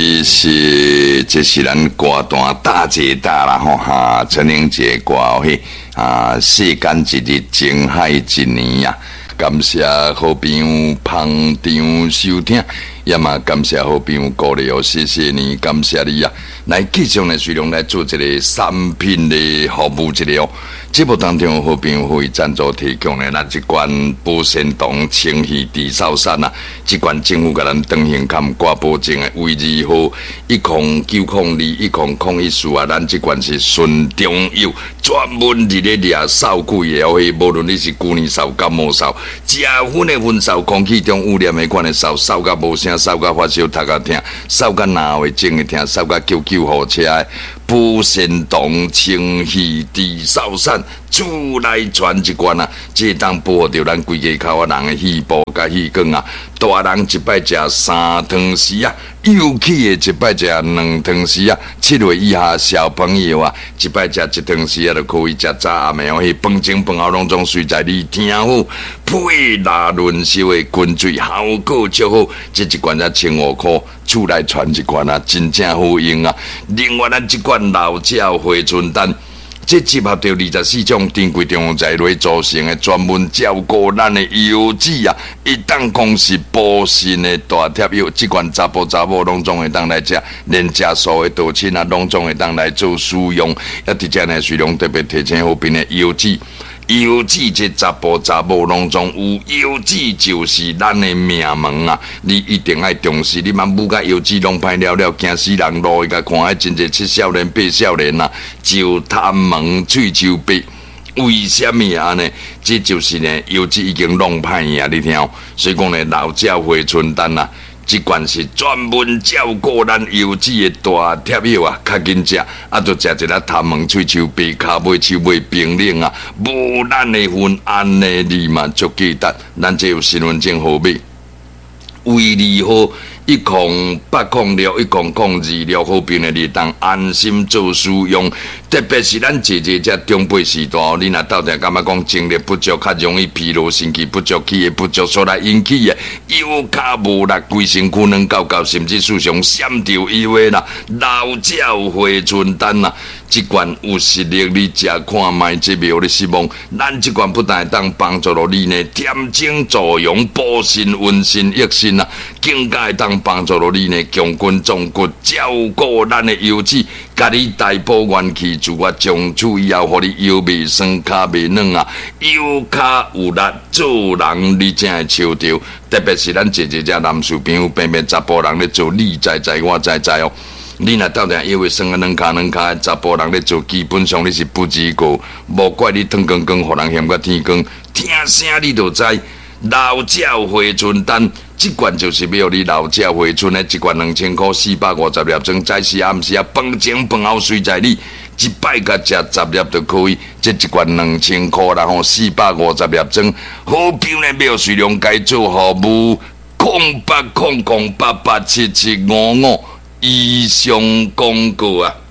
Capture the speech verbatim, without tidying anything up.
其实这是咱歌坛大姐大啦吼哈，陈玲姐歌嘿啊，世间一日情海一年呀、啊，感谢好朋友捧场收听，也嘛感谢好朋友鼓励哦，谢谢你，感谢你呀、啊！来继续呢，随龙来做一个产品的服务一个哦。节目当中好朋友可以赞助提供的，咱这款保鲜堂清气地扫伞啊，这款政府给咱登行看挂保证的为二号一空九空二一空空一数啊，咱这款是纯中药，专门伫咧掠扫鬼的哦，无论你是旧年扫、感冒扫、食薰的薰扫、空气中污染的款的扫，扫甲无声，扫甲发烧、头壳痛，扫甲哪会整个痛，扫甲救救护车的。保鲜堂清气地扫伞，厝内传一罐啊！这当保护着咱规家口啊人的细胞甲细管啊。大人一摆食三汤匙啊，幼气的一摆食两汤匙啊。七岁以下小朋友啊，一摆食一汤匙啊，就可以食早暗的哦。迄饭前饭后拢总随在你听好，配纳润烧的滚水效果就好。这一罐才千五块，厝内传一罐啊，真正好用啊！另外，咱这款老鸟回春丹，这集合着二十四种珍贵中药材料组成的，专门照顾咱的油脂啊！一当讲是补肾的大贴药，这款查甫查某拢总会当来食，连食素的道亲啊，拢总会当来做使用。也伫遮呢，随龙特别提醒好朋友的油脂。油脂这查甫查某拢总有，油脂就是咱的命门啊！你一定要重视，你莫母甲油脂拢歹了了，惊死人路，甲看迄真侪七少年八少年啊，就贪门喙手白。为什么啊呢？这就是呢，油脂已经弄歹呀，你听哦。所以讲呢，老鸟回春丹啊。这罐是专门照顾咱油脂的大贴药啊，较紧食，啊，就食一粒头毛喙手白骹尾手尾冰冷啊，无咱的份安尼你嘛足记得，咱这有身份证号码，为二号一空八空六一空空二六好朋友你当安心做使用，特别是咱姐姐这中辈时代，你若到底感觉讲精力不足，较容易疲劳、神经不足、气血不足所来引起的腰脚无力、规身躯软搞搞，甚至时常闪着以为啦，老鸟回春丹啦，这款有实力你食看卖，这没有你失望。咱这款不但当帮助到你呢，添精助阳、补肾温肾益肾啊，更加当帮助到你呢，强筋壮骨，照顾咱的腰子，甲你大补元气，自我从此以后，互你腰袂酸、骹袂软啊，腰骹有力，做人你才会笑着。特别是咱姐姐这男士朋友，偏偏查甫人咧做，你知知我知知哦。你若到底因为生个两骹两骹，查甫人咧做，基本上你是不及格，无怪你汤光光，互人嫌个天光，听声你就知。老鸟回春丹，这罐就是要你老鸟回春的，一罐两千块，四百五十粒装，早时暗时啊，饭前饭后随在你，一摆甲食十粒就可以。这一罐两千块，然后四百五十粒装，好标呢，要随量该做服务，空八空空八八七七五五以上广告啊。